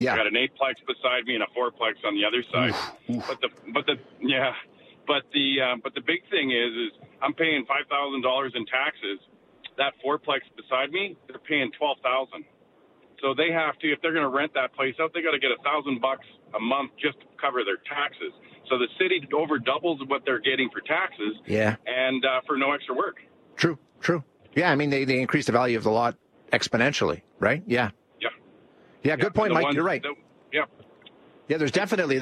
Yeah. I got an 8-plex beside me and a 4-plex on the other side. Oof. But the big thing is I'm paying $5,000 in taxes. That 4-plex beside me, they're paying $12,000. So they have to, if they're going to rent that place out, they got to get $1,000 a month just to cover their taxes. So the city over doubles what they're getting for taxes. Yeah. And for no extra work. True. Yeah, I mean, they increase the value of the lot exponentially, right? Yeah. Yeah, good point, Mike. You're right. Yeah, there's definitely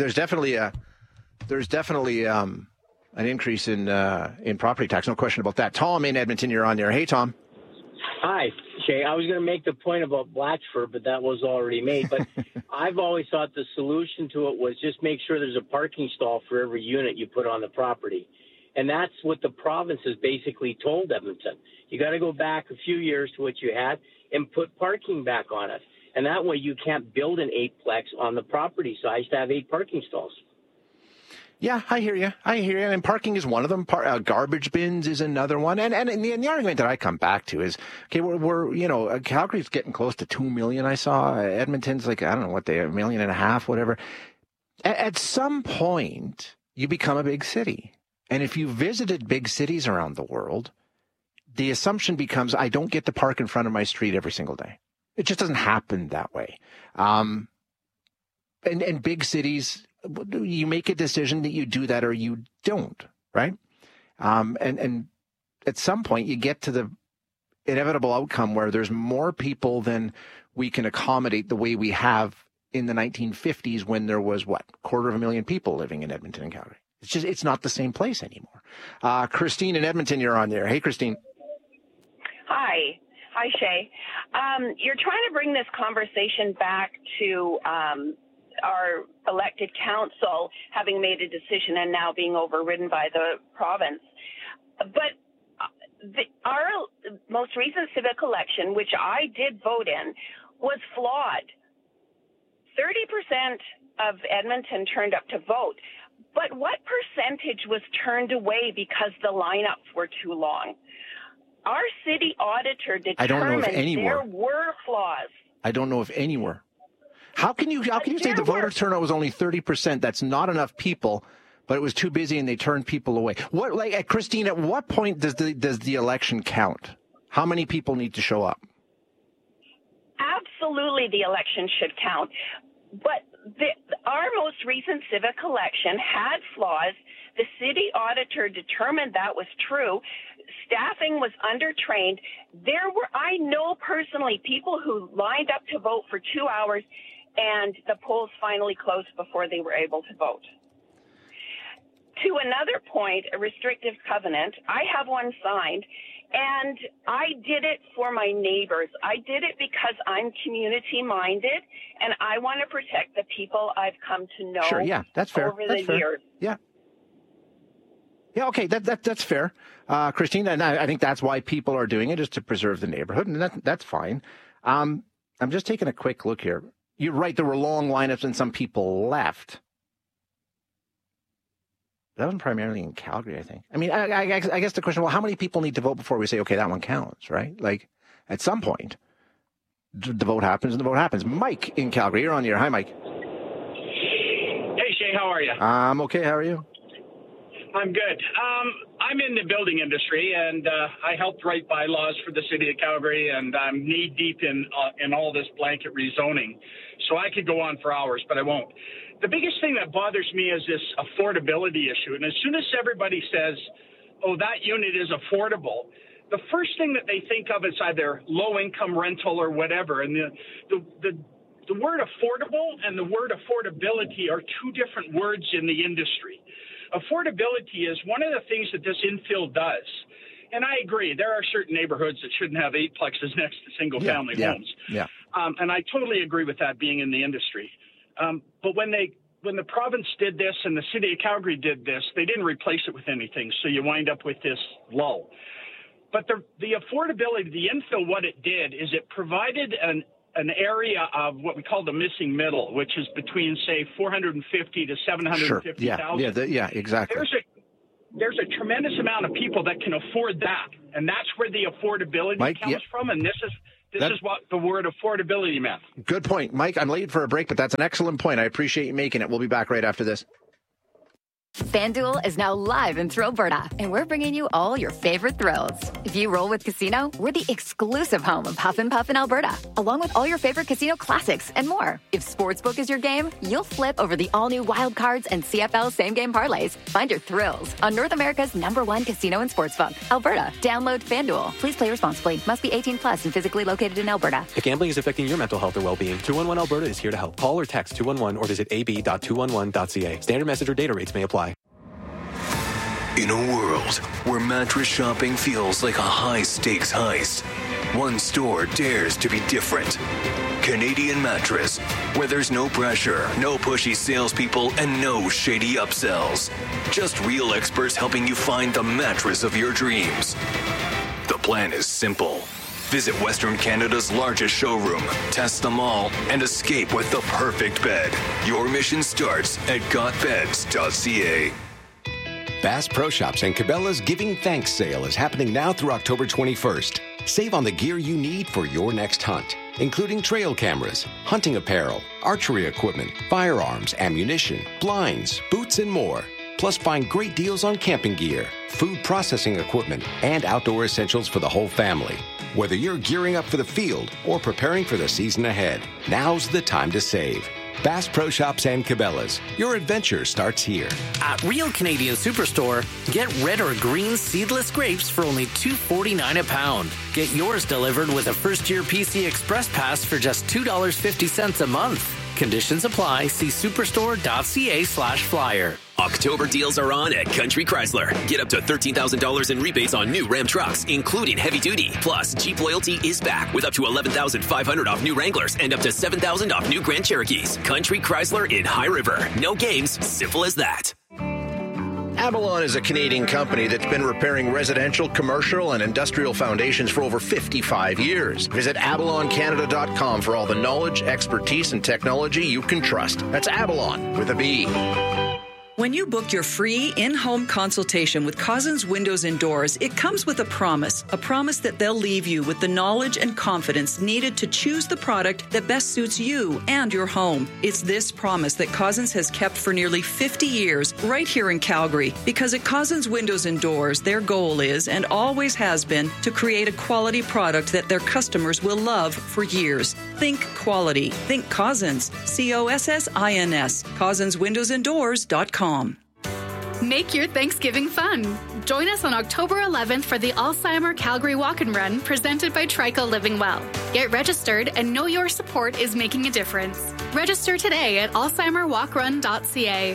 an increase in property tax. No question about that. Tom in Edmonton, you're on there. Hey, Tom. Hi, Shay. I was going to make the point about Blatchford, but that was already made. But I've always thought the solution to it was just make sure there's a parking stall for every unit you put on the property. And that's what the province has basically told Edmonton. You got to go back a few years to what you had and put parking back on it. And that way you can't build an 8-plex on the property size to have 8 parking stalls. Yeah, I hear you. And parking is one of them. Garbage bins is another one. And the argument that I come back to is, okay, we're Calgary's getting close to 2 million. I saw Edmonton's like, I don't know what they are, 1.5 million, whatever. At some point, you become a big city. And if you visited big cities around the world, the assumption becomes, I don't get to park in front of my street every single day. It just doesn't happen that way. And big cities, you make a decision that you do that or you don't, right? And at some point you get to the inevitable outcome where there's more people than we can accommodate the way we have in the 1950s when there was, 250,000 people living in Edmonton and Calgary. It's not the same place anymore. Christine in Edmonton, you're on there. Hey, Christine. Hi, Shay. You're trying to bring this conversation back to our elected council having made a decision and now being overridden by the province. But our most recent civic election, which I did vote in, was flawed. 30% of Edmonton turned up to vote. But what percentage was turned away because the lineups were too long? Our city auditor determined there were flaws. I don't know if any were. How can you say the voter turnout was only 30%? That's not enough people, but it was too busy and they turned people away. Christine, at what point does the election count? How many people need to show up? Absolutely, the election should count. But our most recent civic election had flaws. The city auditor determined that was true. Staffing was undertrained. I know personally people who lined up to vote for 2 hours and the polls finally closed before they were able to vote. To another point, a restrictive covenant, I have one signed, and I did it for my neighbors. I did it because I'm community-minded, and I want to protect the people I've come to know sure, yeah, that's fair. over the years. Yeah. Yeah, okay, that's fair, Christine, and I think that's why people are doing it, is to preserve the neighborhood, and that's fine. I'm just taking a quick look here. You're right, there were long lineups and some people left. That was primarily in Calgary, I think. I mean, I guess the question, well, how many people need to vote before we say, okay, that one counts, right? Like, at some point, the vote happens and the vote happens. Mike in Calgary, you're on the air. Hi, Mike. Hey, Shay, how are you? I'm okay, how are you? I'm good. I'm in the building industry, and I helped write bylaws for the city of Calgary, and I'm knee-deep in all this blanket rezoning. So I could go on for hours, but I won't. The biggest thing that bothers me is this affordability issue. And as soon as everybody says, oh, that unit is affordable, the first thing that they think of is either low-income rental or whatever. And the word affordable and the word affordability are two different words in the industry. Affordability is one of the things that this infill does. And I agree, there are certain neighborhoods that shouldn't have 8-plexes next to single-family homes. Yeah. And I totally agree with that being in the industry. But when the province did this and the city of Calgary did this, they didn't replace it with anything. So you wind up with this lull. But the affordability, the infill, what it did is it provided an area of what we call the missing middle, which is between, say, 450 to 750,000. Sure. Yeah, exactly. There's a tremendous amount of people that can afford that, and that's where the affordability comes from. And this This is what the word affordability meant. Good point. Mike, I'm late for a break, but that's an excellent point. I appreciate you making it. We'll be back right after this. FanDuel is now live in Thrillberta, and we're bringing you all your favorite thrills. If you roll with Casino, we're the exclusive home of Huff and Puff in Alberta, along with all your favorite casino classics and more. If Sportsbook is your game, you'll flip over the all-new Wild Cards and CFL same-game parlays. Find your thrills on North America's #1 casino and sportsbook, Alberta. Download FanDuel. Please play responsibly. Must be 18 plus and physically located in Alberta. If gambling is affecting your mental health or well-being, 211 Alberta is here to help. Call or text 211 or visit ab.211.ca. Standard message or data rates may apply. In a world where mattress shopping feels like a high-stakes heist, one store dares to be different. Canadian Mattress, where there's no pressure, no pushy salespeople, and no shady upsells. Just real experts helping you find the mattress of your dreams. The plan is simple. Visit Western Canada's largest showroom, test them all, and escape with the perfect bed. Your mission starts at gotbeds.ca. Bass Pro Shops and Cabela's Giving Thanks sale is happening now through October 21st. Save on the gear you need for your next hunt, including trail cameras, hunting apparel, archery equipment, firearms, ammunition, blinds, boots, and more. Plus, find great deals on camping gear, food processing equipment, and outdoor essentials for the whole family. Whether you're gearing up for the field or preparing for the season ahead, now's the time to save. Bass Pro Shops and Cabela's. Your adventure starts here. At Real Canadian Superstore, get red or green seedless grapes for only $2.49 a pound. Get yours delivered with a first-year PC Express Pass for just $2.50 a month. Conditions apply. See superstore.ca/flyer. October deals are on at Country Chrysler. Get up to $13,000 in rebates on new Ram trucks, including heavy duty. Plus, Jeep Loyalty is back with up to $11,500 off new Wranglers and up to $7,000 off new Grand Cherokees. Country Chrysler in High River. No games, simple as that. Avalon is a Canadian company that's been repairing residential, commercial, and industrial foundations for over 55 years. Visit avaloncanada.com for all the knowledge, expertise, and technology you can trust. That's Avalon with a B. When you book your free in-home consultation with Cousins Windows and Doors, it comes with a promise that they'll leave you with the knowledge and confidence needed to choose the product that best suits you and your home. It's this promise that Cousins has kept for nearly 50 years right here in Calgary, because at Cousins Windows and Doors, their goal is and always has been to create a quality product that their customers will love for years. Think quality. Think Cousins. COSSINS. CousinsWindowsandDoors.com. Make your Thanksgiving fun. Join us on October 11th for the Alzheimer Calgary Walk and Run presented by Trico Living Well. Get registered and know your support is making a difference. Register today at alzheimerwalkrun.ca.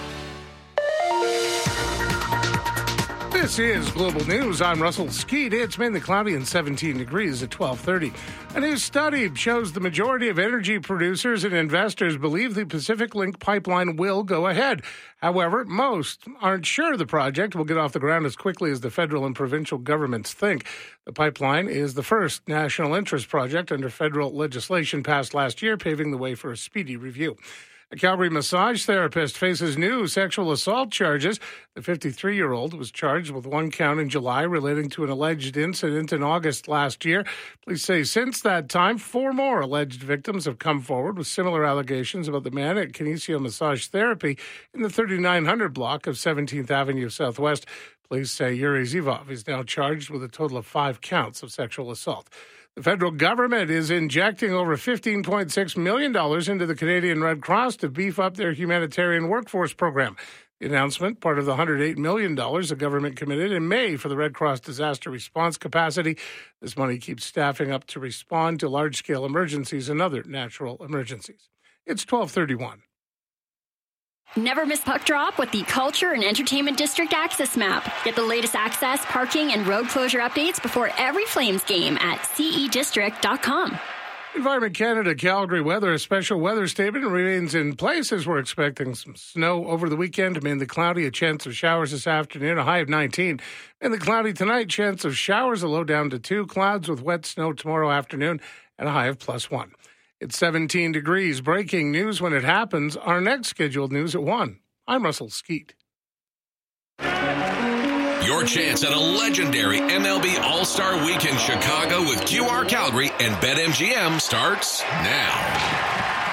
This is Global News. I'm Russell Skeet. It's mainly cloudy and 17 degrees at 12:30. A new study shows the majority of energy producers and investors believe the Pacific Link pipeline will go ahead. However, most aren't sure the project will get off the ground as quickly as the federal and provincial governments think. The pipeline is the first national interest project under federal legislation passed last year, paving the way for a speedy review. A Calgary massage therapist faces new sexual assault charges. The 53-year-old was charged with one count in July relating to an alleged incident in August last year. Police say since that time, 4 more alleged victims have come forward with similar allegations about the man at Kinesio Massage Therapy in the 3900 block of 17th Avenue Southwest. Police say Yuri Zivov is now charged with a total of 5 counts of sexual assault. The federal government is injecting over $15.6 million into the Canadian Red Cross to beef up their humanitarian workforce program. The announcement, part of the $108 million the government committed in May for the Red Cross disaster response capacity. This money keeps staffing up to respond to large-scale emergencies and other natural emergencies. It's 12:31. Never miss puck drop with the Culture and Entertainment District Access Map. Get the latest access, parking, and road closure updates before every Flames game at cedistrict.com. Environment Canada Calgary weather. A special weather statement remains in place as we're expecting some snow over the weekend. Mainly cloudy, a chance of showers this afternoon, a high of 19. Mainly cloudy tonight, chance of showers, a low down to 2. Clouds with wet snow tomorrow afternoon, and a high of +1. It's 17 degrees. Breaking news when it happens. Our next scheduled news at 1. I'm Russell Skeet. Your chance at a legendary MLB All-Star Week in Chicago with QR Calgary and BetMGM starts now.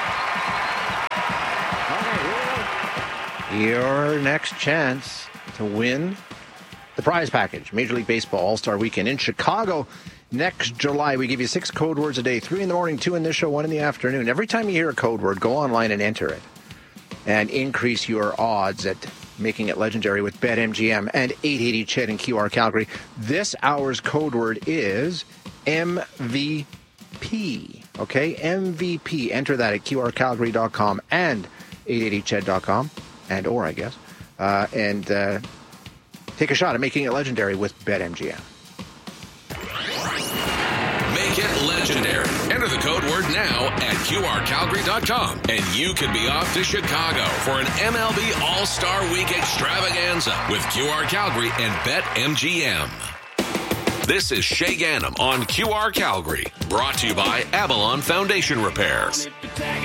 Your next chance to win the prize package, Major League Baseball All-Star Weekend in Chicago next July. We give you 6 code words a day, 3 in the morning, 2 in this show, 1 in the afternoon. Every time you hear a code word, go online and enter it and increase your odds at making it legendary with BetMGM and 880 CHED and QR Calgary. This hour's code word is MVP. Okay, MVP. Enter that at QRCalgary.com and 880ched.com. And or, I guess. And take a shot at making it legendary with BetMGM. Make it legendary. Enter the code word now at QRCalgary.com. And you could be off to Chicago for an MLB All-Star Week extravaganza with QR Calgary and BetMGM. This is Shay Ganem on QR Calgary. Brought to you by Avalon Foundation Repair.